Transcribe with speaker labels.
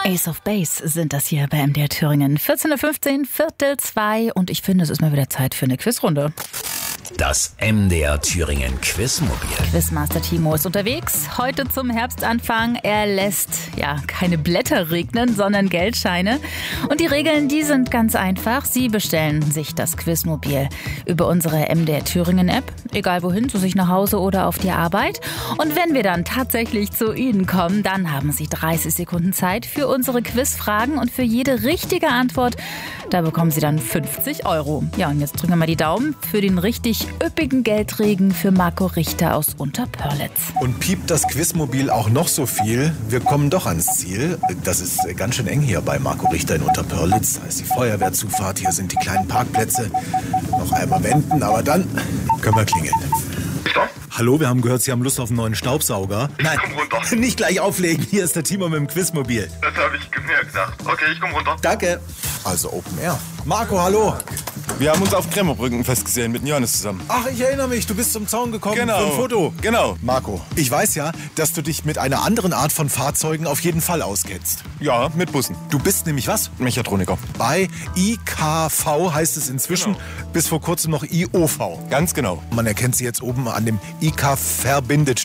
Speaker 1: Ace of Base sind das hier bei MDR Thüringen. 14.15 Uhr, Viertel zwei und ich finde, es ist mal wieder Zeit für eine Quizrunde.
Speaker 2: Das MDR Thüringen Quizmobil.
Speaker 1: Quizmaster Timo ist unterwegs. Heute zum Herbstanfang. Er lässt keine Blätter regnen, sondern Geldscheine. Und die Regeln, die sind ganz einfach. Sie bestellen sich das Quizmobil über unsere MDR Thüringen App. Egal wohin, zu sich nach Hause oder auf die Arbeit. Und wenn wir dann tatsächlich zu Ihnen kommen, dann haben Sie 30 Sekunden Zeit für unsere Quizfragen. Und für jede richtige Antwort, da bekommen Sie dann 50 Euro. Ja, und jetzt drücken wir mal die Daumen für den richtig üppigen Geldregen für Marco Richter aus Unterpörlitz.
Speaker 3: Und piept das Quizmobil auch noch so viel, wir kommen doch ans Ziel. Das ist ganz schön eng hier bei Marco Richter in Unterpörlitz. Da ist die Feuerwehrzufahrt, hier sind die kleinen Parkplätze. Noch einmal wenden, aber dann können wir klingeln.
Speaker 4: Stopp.
Speaker 3: Hallo, wir haben gehört, Sie haben Lust auf einen neuen Staubsauger. Nein,
Speaker 4: komm runter.
Speaker 3: Nicht gleich auflegen, hier ist der Timo mit dem Quizmobil.
Speaker 4: Das habe ich mir gedacht. Okay, ich komme runter.
Speaker 3: Danke. Also Open Air. Marco, hallo.
Speaker 5: Wir haben uns auf Kremmerbrücken festgesehen mit Johannes zusammen.
Speaker 3: Ach, ich erinnere mich, du bist zum Zaun gekommen
Speaker 5: Genau.
Speaker 3: für ein Foto.
Speaker 5: Genau.
Speaker 3: Marco, ich weiß ja, dass du dich mit einer anderen Art von Fahrzeugen auf jeden Fall auskennst.
Speaker 5: Ja, mit Bussen.
Speaker 3: Du bist nämlich was?
Speaker 5: Mechatroniker.
Speaker 3: Bei IKV heißt es inzwischen, bis vor kurzem noch IOV.
Speaker 5: Ganz genau.
Speaker 3: Man erkennt sie jetzt oben an dem IK verbindet